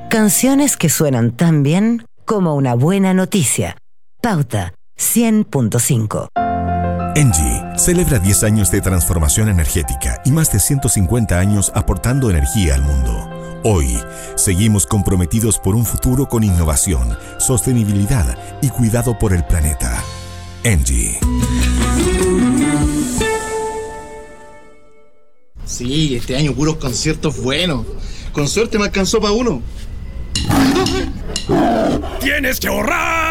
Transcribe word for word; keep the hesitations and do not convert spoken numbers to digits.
Canciones que suenan tan bien como una buena noticia. Pauta cien punto cinco. Engie celebra diez años de transformación energética y más de ciento cincuenta años aportando energía al mundo. Hoy, seguimos comprometidos por un futuro con innovación, sostenibilidad y cuidado por el planeta. Engie. Sí, este año puros conciertos buenos. Con suerte me alcanzó para uno. ¡Tienes que ahorrar!